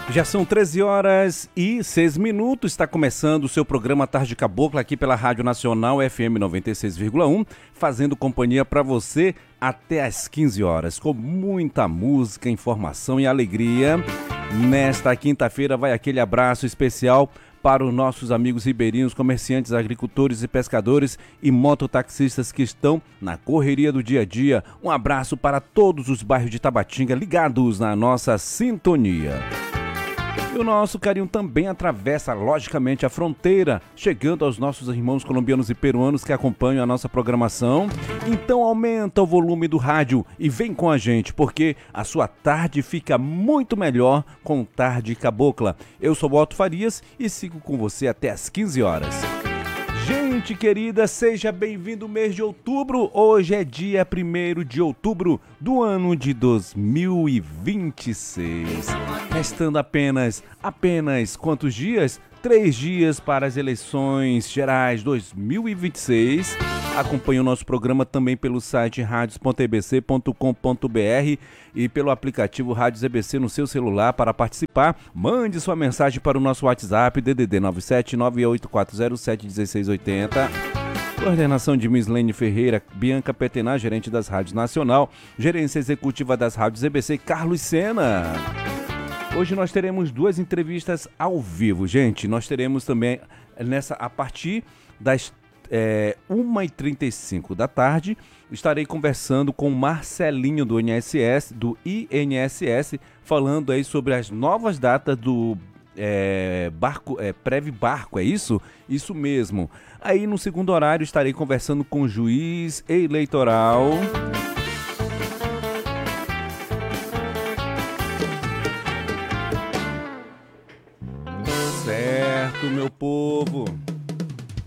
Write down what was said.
Já são 13 horas e 6 minutos, está começando o seu programa Tarde Cabocla aqui pela Rádio Nacional FM 96,1, fazendo companhia para você até às 15 horas, com muita música, informação e alegria. Nesta quinta-feira vai aquele abraço especial para os nossos amigos ribeirinhos, comerciantes, agricultores e pescadores e mototaxistas que estão na correria do dia a dia. Um abraço para todos os bairros de Tabatinga ligados na nossa sintonia. E o nosso carinho também atravessa, logicamente, a fronteira, chegando aos nossos irmãos colombianos e peruanos que acompanham a nossa programação. Então aumenta o volume do rádio e vem com a gente, porque a sua tarde fica muito melhor com Tarde Cabocla. Eu sou o Otto Farias e sigo com você até às 15 horas. Gente querida, seja bem-vindo ao mês de outubro. Hoje é dia 1º de outubro do ano de 2026. Restando apenas quantos dias? 3 dias para as eleições gerais 2026. Acompanhe o nosso programa também pelo site radios.ebc.com.br e pelo aplicativo Rádios EBC no seu celular. Para participar, mande sua mensagem para o nosso WhatsApp DDD 97984071680. Coordenação de Mislene Ferreira, Bianca Petenar, gerente das Rádios Nacional, gerência executiva das Rádios EBC, Carlos Sena. Hoje nós teremos 2 entrevistas ao vivo, gente. Nós teremos também a partir das 1h35 da tarde, estarei conversando com o Marcelinho do INSS, falando aí sobre as novas datas do Preve Barco, é isso? Isso mesmo. Aí no segundo horário estarei conversando com o juiz eleitoral. Certo, meu povo.